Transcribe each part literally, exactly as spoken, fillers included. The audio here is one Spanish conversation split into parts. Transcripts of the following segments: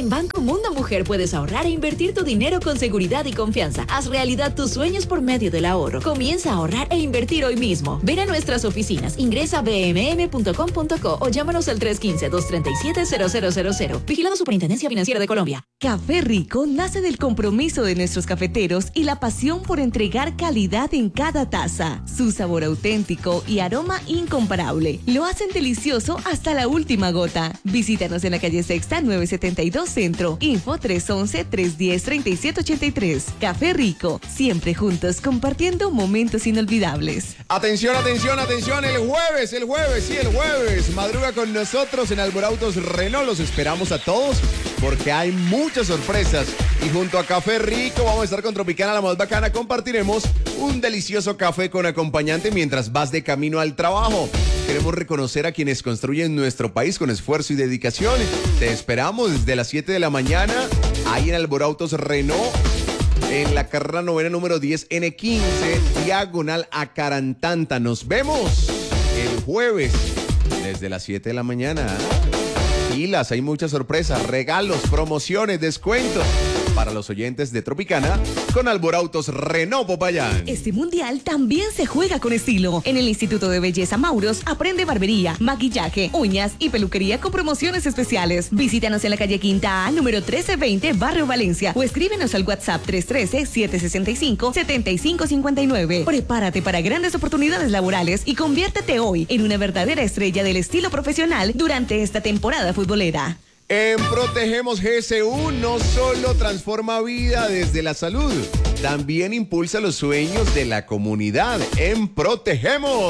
En Banco Mundo Mujer puedes ahorrar e invertir tu dinero con seguridad y confianza. Haz realidad tus sueños por medio del ahorro. Comienza a ahorrar e invertir hoy mismo. Ven a nuestras oficinas, ingresa a b m m punto com punto co o llámanos al tres uno cinco, dos tres siete, cero cero cero cero. Vigilado Superintendencia Financiera de Colombia. Café Rico nace del compromiso de nuestros cafeteros y la pasión por entregar calidad en cada taza. Su sabor auténtico y aroma incomparable lo hacen delicioso hasta la última gota. Visítanos en la calle Sexta nueve setenta y dos Centro. Info tres once, tres diez, treinta y siete ochenta y tres. Café Rico, siempre juntos compartiendo momentos inolvidables. Atención, atención, atención, el jueves, el jueves, sí, el jueves. Madruga con nosotros en Alborautos Renault. Los esperamos a todos porque hay muchas sorpresas. Y junto a Café Rico vamos a estar con Tropicana, la más bacana. Compartiremos un delicioso café con acompañante mientras vas de camino al trabajo. Queremos reconocer a quienes construyen nuestro país con esfuerzo y dedicación. Te esperamos desde las siete de la mañana ahí en Alborautos Renault, en la carrera novena número diez N quince, diagonal a Carantanta. Nos vemos el jueves desde las siete de la mañana. Pilas, hay muchas sorpresas, regalos, promociones, descuentos para los oyentes de Tropicana con Alborautos Renault Popayán. Este mundial también se juega con estilo. En el Instituto de Belleza Mauros aprende barbería, maquillaje, uñas y peluquería con promociones especiales. Visítanos en la calle Quinta A, número trece veinte, Barrio Valencia, o escríbenos al WhatsApp tres uno tres, siete seis cinco, siete cinco cinco nueve. Prepárate para grandes oportunidades laborales y conviértete hoy en una verdadera estrella del estilo profesional durante esta temporada futbolera. En Protegemos G S U no solo transforma vida desde la salud, también impulsa los sueños de la comunidad. En Protegemos.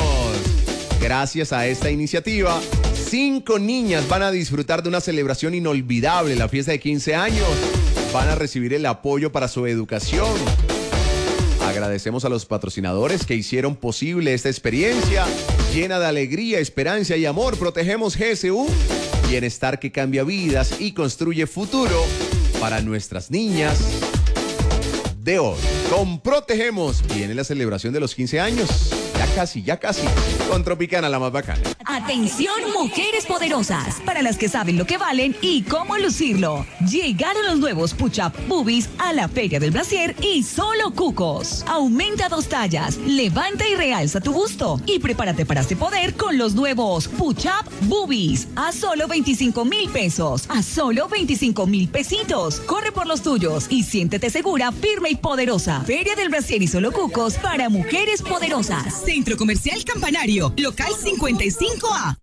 Gracias a esta iniciativa, cinco niñas van a disfrutar de una celebración inolvidable, la fiesta de quince años. Van a recibir el apoyo para su educación. Agradecemos a los patrocinadores que hicieron posible esta experiencia llena de alegría, esperanza y amor. Protegemos G S U. Bienestar que cambia vidas y construye futuro para nuestras niñas de hoy. Con Protegemos viene la celebración de los quince años. Ya casi, ya casi. Con Tropicana, la más bacana. Atención, mujeres poderosas, para las que saben lo que valen y cómo lucirlo. Llegaron los nuevos Push-Up Boobies a la Feria del Brasier y solo cucos. Aumenta dos tallas, levanta y realza tu busto y prepárate para este poder con los nuevos Push-Up Boobies a solo veinticinco mil pesos, a solo veinticinco mil pesitos. Corre por los tuyos y siéntete segura, firme y poderosa. Feria del Brasier y solo cucos para mujeres poderosas. Centro Comercial Campanario, local cincuenta y cinco A.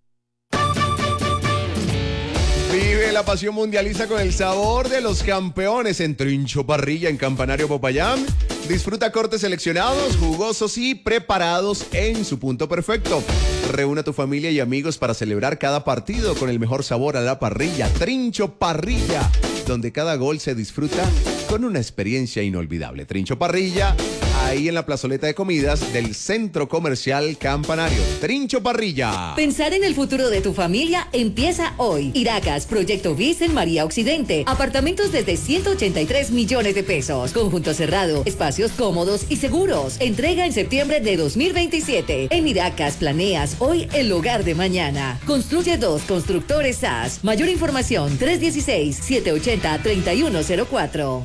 Vive la pasión mundialista con el sabor de los campeones en Trincho Parrilla en Campanario Popayán. Disfruta cortes seleccionados, jugosos y preparados en su punto perfecto. Reúne a tu familia y amigos para celebrar cada partido con el mejor sabor a la parrilla. Trincho Parrilla, donde cada gol se disfruta con una experiencia inolvidable. Trincho Parrilla, ahí en la plazoleta de comidas del Centro Comercial Campanario. Trincho Parrilla. Pensar en el futuro de tu familia empieza hoy. Iracas, Proyecto Bis en María Occidente. Apartamentos desde ciento ochenta y tres millones de pesos. Conjunto cerrado, espacios cómodos y seguros. Entrega en septiembre de dos mil veintisiete. En Iracas planeas hoy el hogar de mañana. Construye dos Constructores A S. Mayor información tres uno seis, siete ocho cero, tres uno cero cuatro.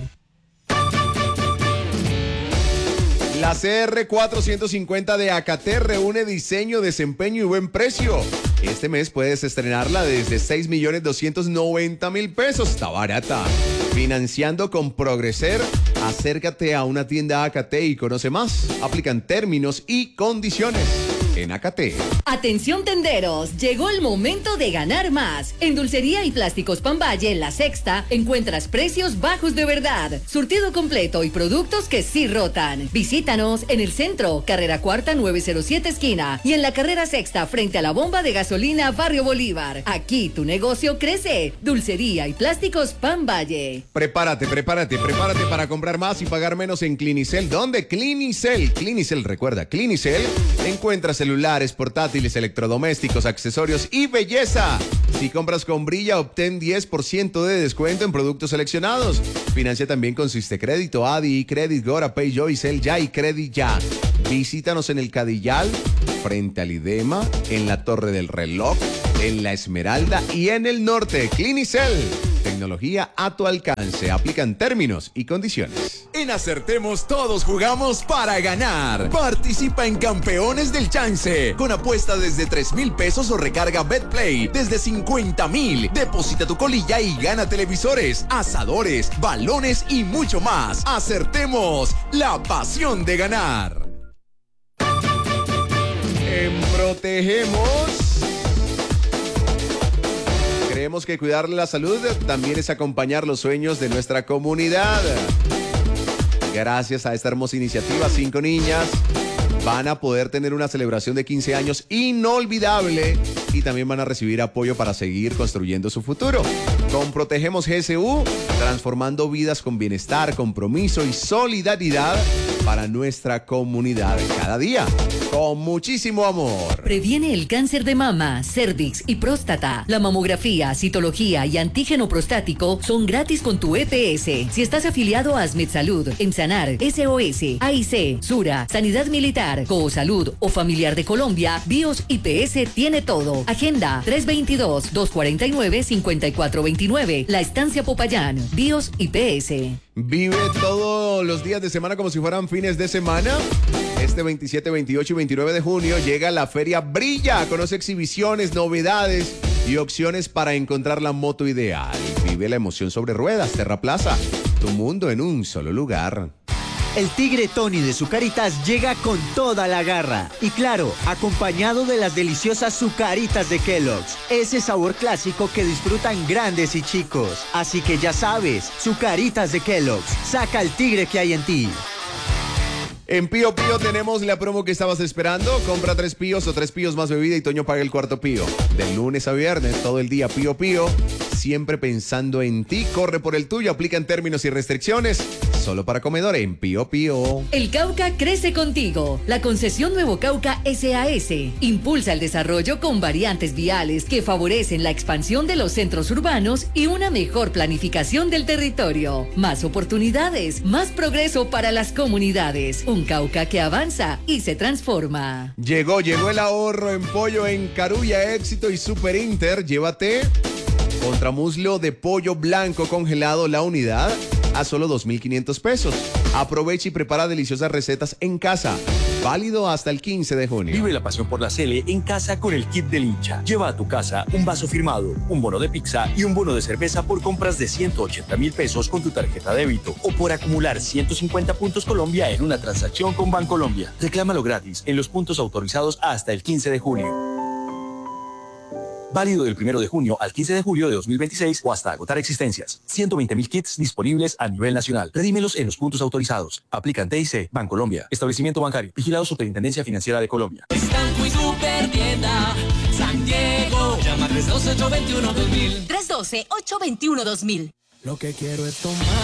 La C R cuatrocientos cincuenta de Acate reúne diseño, desempeño y buen precio. Este mes puedes estrenarla desde seis millones doscientos noventa mil pesos. Está barata. Financiando con Progreser. Acércate a una tienda Acate y conoce más. Aplican términos y condiciones en Acate. Atención tenderos, llegó el momento de ganar más. En Dulcería y Plásticos Pambaye, en La Sexta, encuentras precios bajos de verdad, surtido completo y productos que sí rotan. Visítanos en el centro, carrera cuarta nueve cero siete esquina, y en la carrera sexta frente a la bomba de gasolina Barrio Bolívar. Aquí tu negocio crece. Dulcería y Plásticos Pambaye. Prepárate, prepárate, prepárate para comprar más y pagar menos en Clinicel. ¿Dónde? Clinicel. Clinicel, recuerda, Clinicel encuentras celulares, portátiles, electrodomésticos, accesorios y belleza. Si compras con Brilla, obtén diez por ciento de descuento en productos seleccionados. Financia también con Sistecrédito, Adi, Credit, Gora, PayJoy, Cel Ya y Credit Ya. Visítanos en el Cadillal, frente al IDEMA, en la Torre del Reloj, en la Esmeralda y en el norte. Clinicel, Tecnología a tu alcance. Aplican términos y condiciones. En Acertemos todos jugamos para ganar. Participa en Campeones del Chance. Con apuesta desde tres mil pesos o recarga BetPlay desde cincuenta mil. Deposita tu colilla y gana televisores, asadores, balones y mucho más. Acertemos, la pasión de ganar. En Protegemos, creemos que cuidar la salud también es acompañar los sueños de nuestra comunidad. Gracias a esta hermosa iniciativa, cinco niñas van a poder tener una celebración de quince años inolvidable y también van a recibir apoyo para seguir construyendo su futuro. Con Protegemos G S U, transformando vidas con bienestar, compromiso y solidaridad para nuestra comunidad cada día, con muchísimo amor. Previene el cáncer de mama, cervix y próstata. La mamografía, citología y antígeno prostático son gratis con tu E P S. Si estás afiliado a Asmed Salud, Emsanar, S O S, A I C, Sura, Sanidad Militar, Coosalud o Familiar de Colombia, BIOS I P S tiene todo. Agenda tres dos dos, dos cuatro nueve, cinco cuatro dos nueve. La Estancia Popayán, BIOS I P S. Vive todos los días de semana como si fueran fines de semana. Este veintisiete, veintiocho y veintinueve de junio llega la Feria Brilla. Conoce exhibiciones, novedades y opciones para encontrar la moto ideal. Vive la emoción sobre ruedas. Terraplaza, tu mundo en un solo lugar. El Tigre Tony de Zucaritas llega con toda la garra. Y claro, acompañado de las deliciosas Zucaritas de Kellogg's. Ese sabor clásico que disfrutan grandes y chicos. Así que ya sabes, Zucaritas de Kellogg's. Saca el tigre que hay en ti. En Pío Pío tenemos la promo que estabas esperando. Compra tres píos o tres píos más bebida y Toño paga el cuarto pío. De lunes a viernes, todo el día Pío Pío. Siempre pensando en ti. Corre por el tuyo. Aplican términos y restricciones. Solo para comedor en Pío Pío. El Cauca crece contigo. La concesión Nuevo Cauca S A S impulsa el desarrollo con variantes viales que favorecen la expansión de los centros urbanos y una mejor planificación del territorio. Más oportunidades, más progreso para las comunidades. Un Cauca que avanza y se transforma. Llegó, llegó el ahorro en pollo en Carulla, Éxito y Super Inter. Llévate contramuslo de pollo blanco congelado la unidad a solo dos mil quinientos pesos. Aprovecha y prepara deliciosas recetas en casa. Válido hasta el quince de junio. Vive la pasión por la Cele en casa con el kit del hincha. Lleva a tu casa un vaso firmado, un bono de pizza y un bono de cerveza por compras de ciento ochenta mil pesos con tu tarjeta débito o por acumular ciento cincuenta puntos Colombia en una transacción con Bancolombia. Reclámalo gratis en los puntos autorizados hasta el quince de junio. Válido del primero de junio al quince de julio de dos mil veintiséis o hasta agotar existencias. ciento veinte mil kits disponibles a nivel nacional. Redímelos en los puntos autorizados. Aplican T I C, Bancolombia. Establecimiento bancario. Vigilado Superintendencia Financiera de Colombia. Estanco y Supertienda San Diego. Llama tres uno dos, ocho dos uno, dos mil. tres uno dos, ocho dos uno, dos mil. Lo que quiero es tomar